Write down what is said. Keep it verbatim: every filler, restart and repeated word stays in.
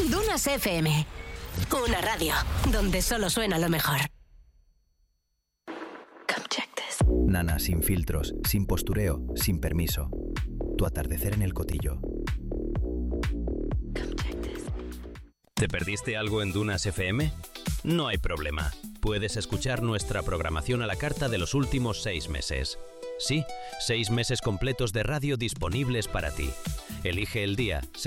Dunas F M. Una radio donde solo suena lo mejor. Come check this. Nana, sin filtros, sin postureo, sin permiso. Tu atardecer en el Cotillo. Come check this. ¿Te perdiste algo en Dunas F M? No hay problema. Puedes escuchar nuestra programación a la carta de los últimos seis meses. Sí, seis meses completos de radio disponibles para ti. Elige el día.